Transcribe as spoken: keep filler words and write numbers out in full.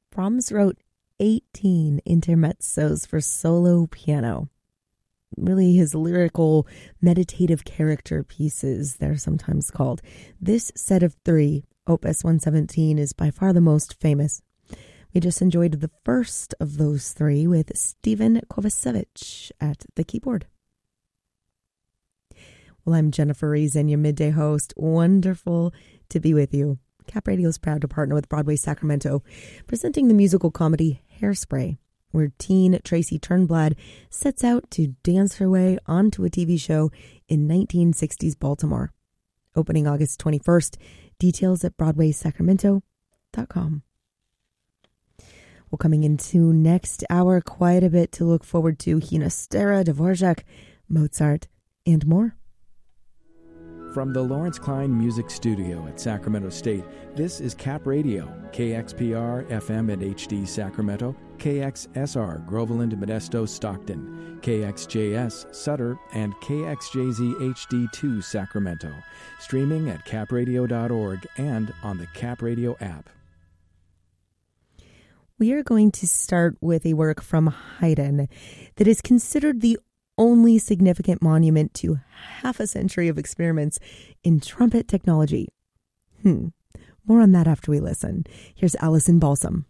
Brahms wrote eighteen intermezzos for solo piano. Really his lyrical, meditative character pieces, they're sometimes called. This set of three, Opus one seventeen, is by far the most famous. We just enjoyed the first of those three with Stephen Kovacevic at the keyboard. Well, I'm Jennifer Reason, your midday host. Wonderful to be with you. Cap Radio is proud to partner with Broadway Sacramento, presenting the musical comedy Hairspray, where teen Tracy Turnblad sets out to dance her way onto a T V show in nineteen sixties Baltimore. Opening August twenty-first. Details at broadway sacramento dot com. Well, coming into next hour, quite a bit to look forward to. Ginastera, Dvorak, Mozart, and more. From the Lawrence Klein Music Studio at Sacramento State, this is Cap Radio, K X P R F M and H D Sacramento, K X S R Groveland, Modesto, Stockton, K X J S Sutter, and K X J Z H D two Sacramento. Streaming at cap radio dot org and on the Cap Radio app. We are going to start with a work from Haydn that is considered the only significant monument to half a century of experiments in trumpet technology. Hmm. More on that after we listen. Here's Alison Balsam.